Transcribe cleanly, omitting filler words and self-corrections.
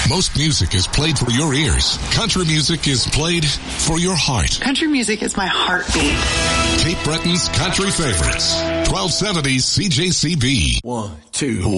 Most music is played for your ears. Country music is played for your heart. Country music is my heartbeat. Cape Breton's Country Favorites. 1270 CJCB. 1, 2.